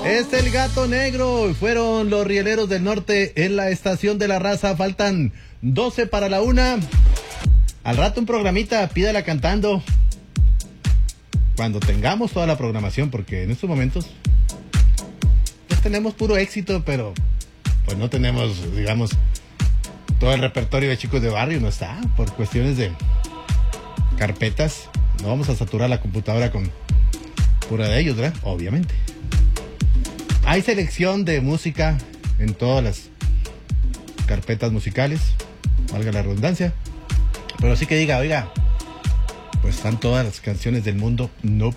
Es el Gato Negro. Fueron los Rieleros del Norte en la Estación de la Raza. Faltan 12 para la 1. Al rato un programita, pídala cantando. Cuando tengamos toda la programación, porque en estos momentos pues tenemos puro éxito, pero pues no tenemos, digamos, todo el repertorio de Chicos de Barrio, no está, por cuestiones de carpetas. No vamos a saturar la computadora con pura de ellos, ¿verdad? Obviamente. Hay selección de música en todas las carpetas musicales, valga la redundancia. Pero sí que diga, oiga, pues están todas las canciones del mundo. Nope.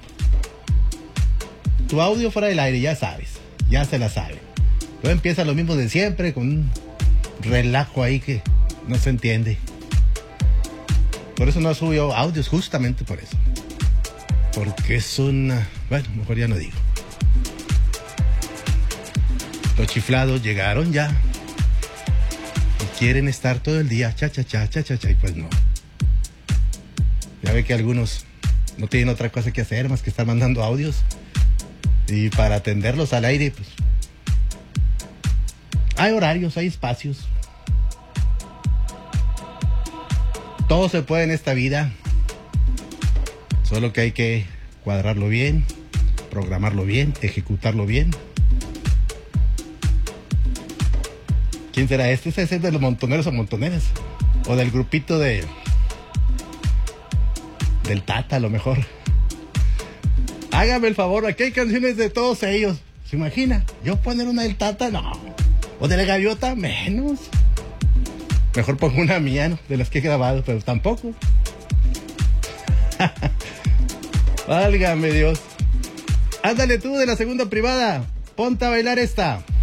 Tu audio fuera del aire, ya sabes, ya se la sabe. Luego empieza lo mismo de siempre, con un relajo ahí que no se entiende. Por eso no subo audios, justamente por eso. Porque es una... Bueno, mejor ya no digo. Los chiflados llegaron ya y quieren estar todo el día cha cha cha cha cha cha, y pues no. Ya ve que algunos no tienen otra cosa que hacer más que estar mandando audios, y para atenderlos al aire pues hay horarios, hay espacios. Todo se puede en esta vida, solo que hay que cuadrarlo bien, programarlo bien, ejecutarlo bien. ¿Quién será este? ¿Ese es de los montoneros o montoneras? ¿O del grupito del Tata, a lo mejor? Hágame el favor, aquí hay canciones de todos ellos. ¿Se imagina? ¿Yo poner una del Tata? No. ¿O de la Gaviota? Menos. Mejor pongo una mía, ¿no? De las que he grabado, pero tampoco. Válgame Dios. Ándale tú de la segunda privada. Ponte a bailar esta.